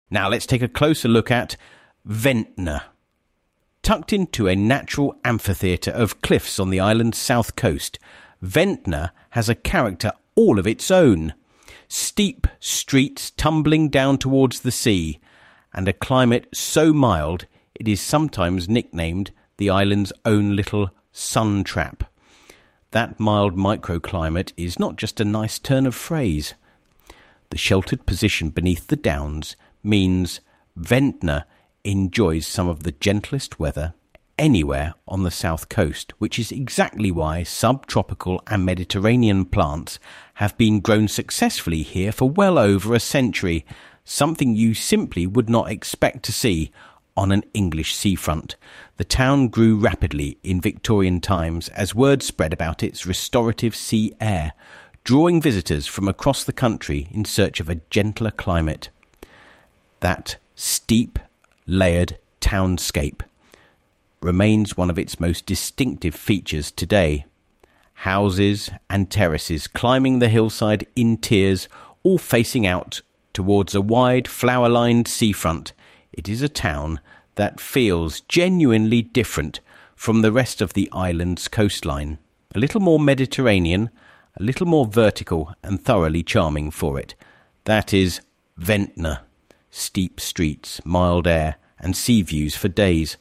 Now let's take a closer look at Ventnor. Tucked into a natural amphitheatre of cliffs on the island's south coast, Ventnor has a character all of its own. Steep streets tumbling down towards the sea, and a climate so mild it is sometimes nicknamed the island's own little sun trap. That mild microclimate is not just a nice turn of phrase. The sheltered position beneath the downs means Ventnor enjoys some of the gentlest weather anywhere on the south coast, which is exactly why subtropical and Mediterranean plants have been grown successfully here for well over a century, something you simply would not expect to see on an English seafront. The town grew rapidly in Victorian times as word spread about its restorative sea air, drawing visitors from across the country in search of a gentler climate. That steep, layered townscape remains one of its most distinctive features today. Houses and terraces climbing the hillside in tiers, all facing out towards a wide, flower-lined seafront. It is a town that feels genuinely different from the rest of the island's coastline. A little more Mediterranean, a little more vertical, and thoroughly charming for it. That is Ventnor. Steep streets, mild air, and sea views for days.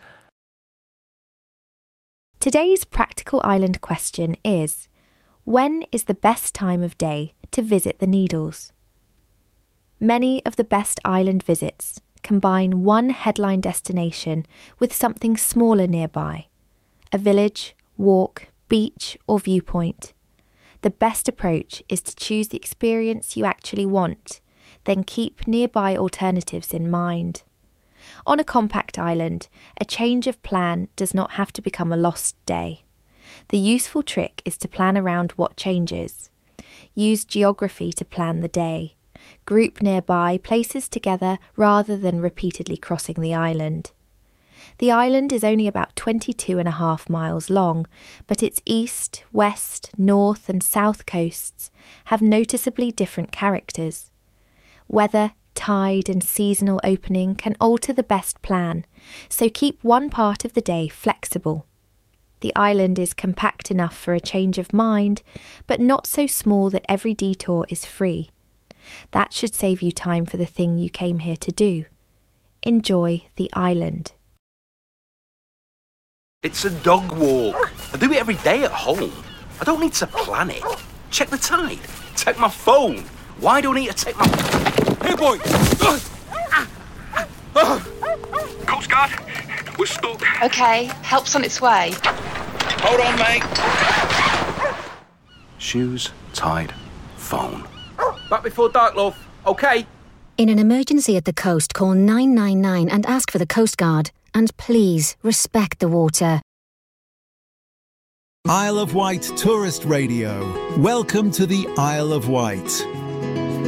Today's practical island question is, when is the best time of day to visit the Needles? Many of the best island visits combine one headline destination with something smaller nearby, a village, walk, beach or viewpoint. The best approach is to choose the experience you actually want, then keep nearby alternatives in mind. On a compact island, a change of plan does not have to become a lost day. The useful trick is to plan around what changes. Use geography to plan the day. Group nearby places together rather than repeatedly crossing the island. The island is only about 22.5 miles long, but its east, west, north and south coasts have noticeably different characters. Weather, tide and seasonal opening can alter the best plan, so keep one part of the day flexible. The island is compact enough for a change of mind, but not so small that every detour is free. That should save you time for the thing you came here to do. Enjoy the island. It's a dog walk. I do it every day at home. I don't need to plan it. Check the tide. Take my phone. Why do I need to take my... Hey, boy! Coast Guard, we're stuck. OK, help's on its way. Hold on, mate. Shoes, tide, phone. Back before dark, love. OK? In an emergency at the coast, call 999 and ask for the Coast Guard. And please, respect the water. Isle of Wight Tourist Radio. Welcome to the Isle of Wight.